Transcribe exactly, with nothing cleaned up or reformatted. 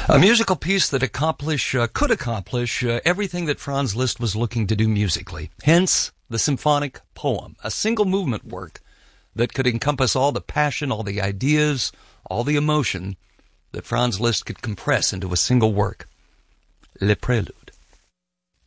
A musical piece that accomplish, uh, could accomplish uh, everything that Franz Liszt was looking to do musically. Hence, the symphonic poem, a single movement work that could encompass all the passion, all the ideas, all the emotion that Franz Liszt could compress into a single work. Le Prélude.